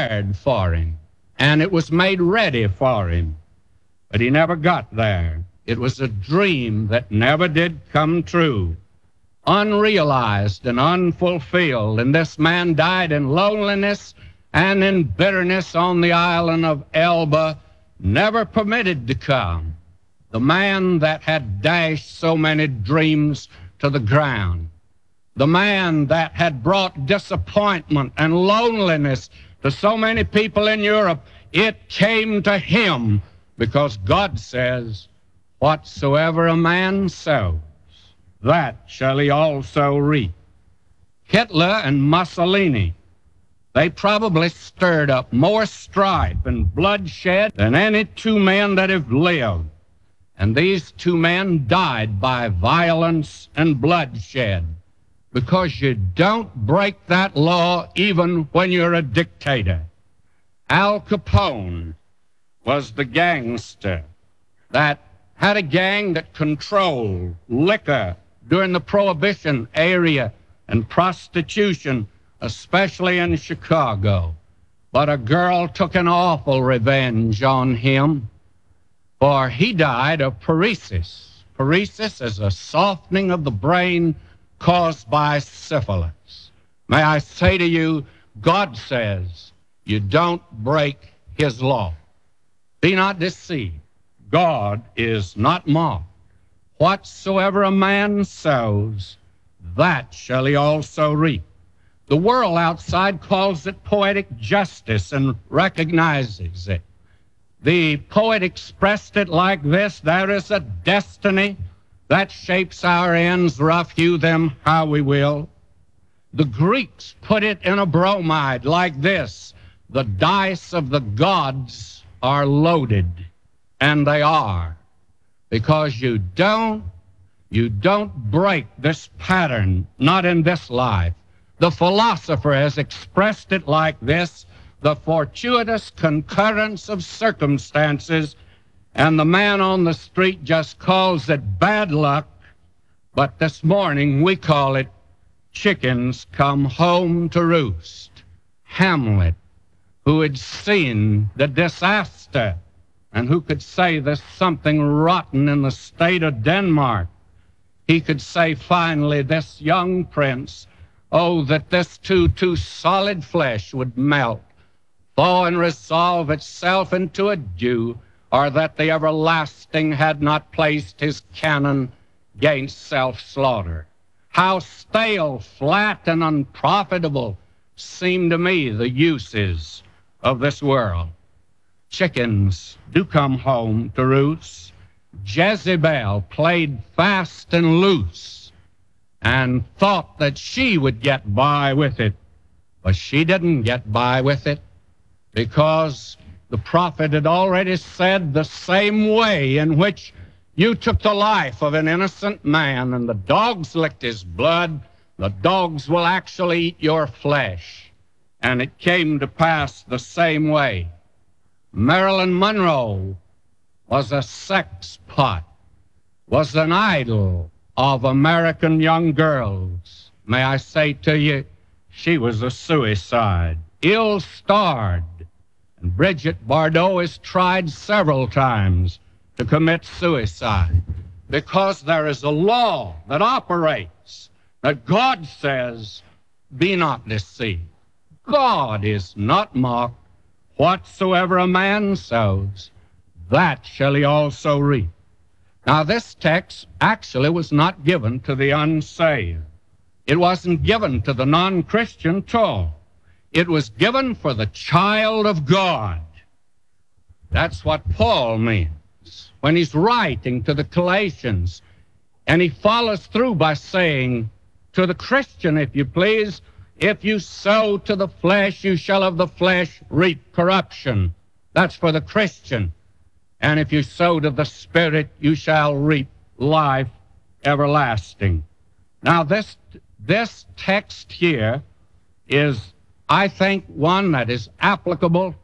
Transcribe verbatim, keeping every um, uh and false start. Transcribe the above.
prepared for him, and it was made ready for him. But he never got there. It was a dream that never did come true, unrealized and unfulfilled, and this man died in loneliness and in bitterness on the island of Elba, never permitted to come. The man that had dashed so many dreams to the ground, the man that had brought disappointment and loneliness to so many people in Europe, it came to him because God says, whatsoever a man sows, that shall he also reap. Hitler and Mussolini, they probably stirred up more strife and bloodshed than any two men that have lived. And these two men died by violence and bloodshed because you don't break that law even when you're a dictator. Al Capone was the gangster that had a gang that controlled liquor during the Prohibition era and prostitution, especially in Chicago. But a girl took an awful revenge on him, for he died of paresis. Paresis is a softening of the brain caused by syphilis. May I say to you, God says you don't break his law. Be not deceived. God is not mocked. Whatsoever a man sows, that shall he also reap. The world outside calls it poetic justice and recognizes it. The poet expressed it like this: there is a destiny that shapes our ends, rough hew them how we will. The Greeks put it in a bromide like this: the dice of the gods are loaded, and they are, because you don't, you don't break this pattern, not in this life. The philosopher has expressed it like this: the fortuitous concurrence of circumstances, and the man on the street just calls it bad luck, but this morning we call it chickens come home to roost. Hamlet, who had seen the disaster and who could say there's something rotten in the state of Denmark, he could say finally, this young prince, oh, that this too, too solid flesh would melt, thaw and resolve itself into a dew, or that the everlasting had not placed his cannon gainst self-slaughter. How stale, flat, and unprofitable seem to me the uses of this world. Chickens do come home to roost. Jezebel played fast and loose and thought that she would get by with it, but she didn't get by with it, because the prophet had already said the same way in which you took the life of an innocent man and the dogs licked his blood, the dogs will actually eat your flesh. And it came to pass the same way. Marilyn Monroe was a sex pot, was an idol of American young girls. May I say to you, she was a suicide, ill-starred. And Bridget Bardot is tried several times to commit suicide because there is a law that operates, that God says, be not deceived. God is not mocked. Whatsoever a man sows, that shall he also reap. Now, this text actually was not given to the unsaved. It wasn't given to the non-Christian at all. It was given for the child of God. That's what Paul means when he's writing to the Galatians. And he follows through by saying, to the Christian, if you please, if you sow to the flesh, you shall of the flesh reap corruption. That's for the Christian. And if you sow to the Spirit, you shall reap life everlasting. Now, this, this text here is, I think, one that is applicable